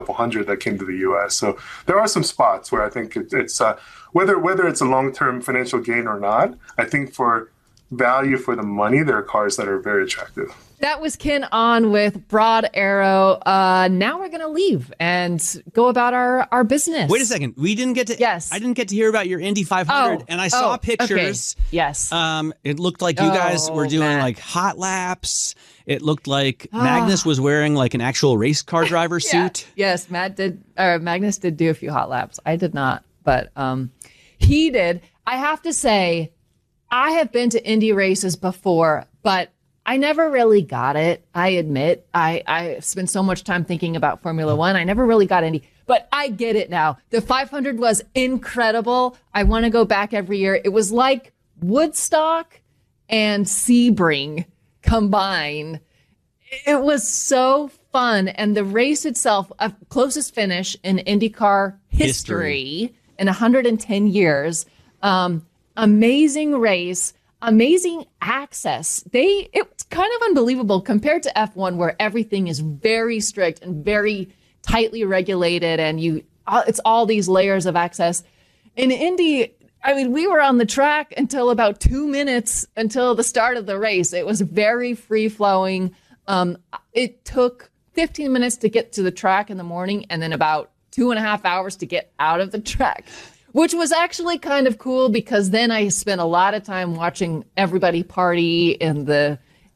couple hundred that came to the U.S. So there are some spots where I think it's whether it's a long-term financial gain or not. I think for value for the money, there are cars that are very attractive. That was Ken On with Broad Arrow. Now we're going to leave and go about our business. Wait a second. We didn't get to. Yes. I didn't get to hear about your Indy 500, and I saw pictures. Okay. Yes. It looked like you guys were doing like hot laps. It looked like Magnus was wearing like an actual race car driver suit. Yes, Magnus did do a few hot laps. I did not, but he did. I have to say, I have been to Indy races before, but I never really got it. I admit, I spent so much time thinking about Formula One. I never really got Indy, but I get it now. The 500 was incredible. I want to go back every year. It was like Woodstock and Sebring combined. It was so fun. And the race itself, closest finish in IndyCar history in 110 years. Amazing race. Amazing access. It's kind of unbelievable compared to F1 where everything is very strict and very tightly regulated and it's all these layers of access. In Indy, I mean, we were on the track until about 2 minutes until the start of the race. It was very free flowing. It took 15 minutes to get to the track in the morning and then about 2.5 hours to get out of the track. Which was actually kind of cool because then I spent a lot of time watching everybody party in the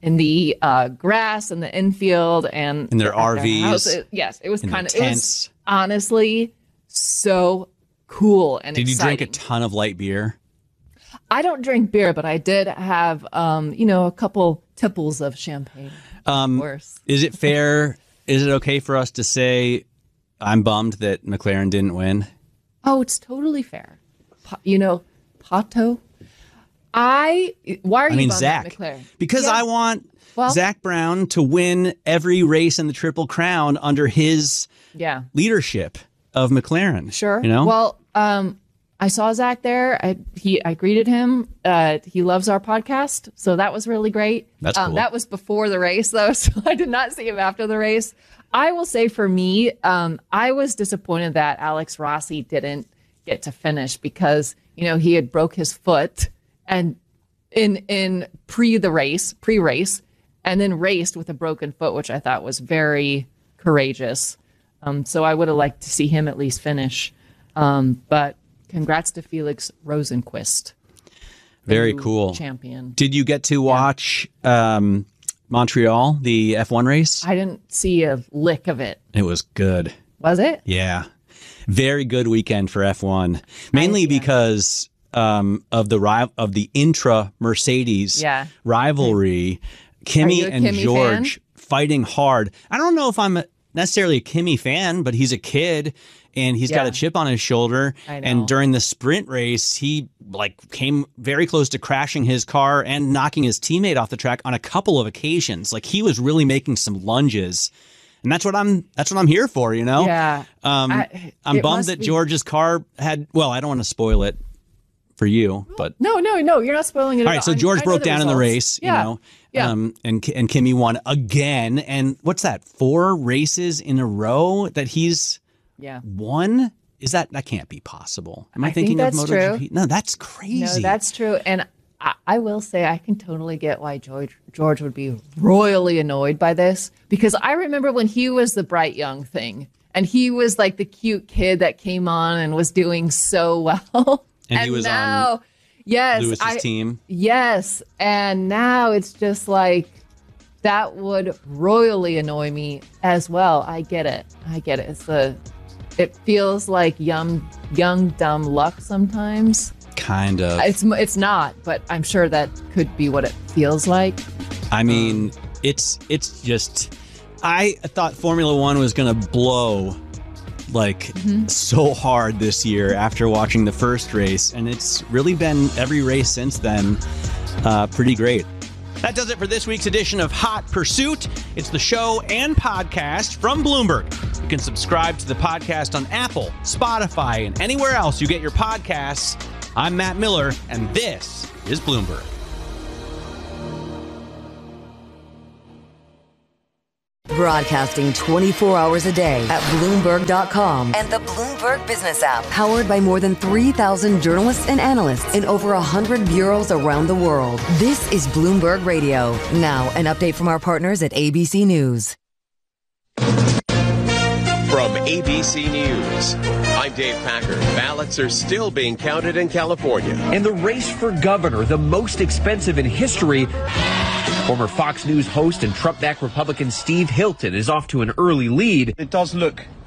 grass and the infield and in their RVs. Yes, it was kind of. It was honestly so cool and Did exciting. you drink a ton of light beer? I don't drink beer, but I did have a couple tipples of champagne. Of course. Is it fair? Is it okay for us to say I'm bummed that McLaren didn't win? Oh, it's totally fair. Pato. Why are you bummed Zach, at McLaren? Because I want Zach Brown to win every race in the Triple Crown under his leadership of McLaren. Sure. You know? Well, I saw Zach there. I greeted him. He loves our podcast, so that was really great. That's cool. That was before the race, though, so I did not see him after the race. I will say for me, I was disappointed that Alex Rossi didn't get to finish because, he had broke his foot and in pre-race, and then raced with a broken foot, which I thought was very courageous. So I would have liked to see him at least finish. But congrats to Felix Rosenqvist. Very cool. Champion. Did you get to watch Montreal, the F1 race? I didn't see a lick of it. It was good. Was it? Yeah. Very good weekend for F1. Mainly because of the intra Mercedes rivalry. Kimi and George fighting hard. I don't know if I'm necessarily a Kimi fan, but he's a kid and he's got a chip on his shoulder. And during the sprint race, he came very close to crashing his car and knocking his teammate off the track on a couple of occasions. Like he was really making some lunges. And that's what I'm here for, Yeah. I'm bummed that George's car had, I don't want to spoil it for you, but no, you're not spoiling it. All right, so George broke down in the race, and Kimi won again. And what's that? 4 races in a row that he's won? Is that can't be possible? Am I thinking of MotoGP? True. No, that's crazy. No, that's true. And I will say I can totally get why George would be royally annoyed by this, because I remember when he was the bright young thing and he was like the cute kid that came on and was doing so well. And he was now, on Lewis's team. Yes. And now it's just like that would royally annoy me as well. I get it. It feels like young dumb luck sometimes. Kind of. It's not, but I'm sure that could be what it feels like. I mean, it's just, I thought Formula One was going to blow so hard this year after watching the first race, and it's really been every race since then pretty great. That does it for this week's edition of Hot Pursuit. It's the show and podcast from Bloomberg. You can subscribe to the podcast on Apple, Spotify, and anywhere else you get your podcasts. I'm Matt Miller, and this is Bloomberg. Broadcasting 24 hours a day at Bloomberg.com and the Bloomberg Business app. Powered by more than 3,000 journalists and analysts in over 100 bureaus around the world. This is Bloomberg Radio. Now, an update from our partners at ABC News. From ABC News, I'm Dave Packer. Ballots are still being counted in California. In the race for governor, the most expensive in history, former Fox News host and Trump-backed Republican Steve Hilton is off to an early lead. It does look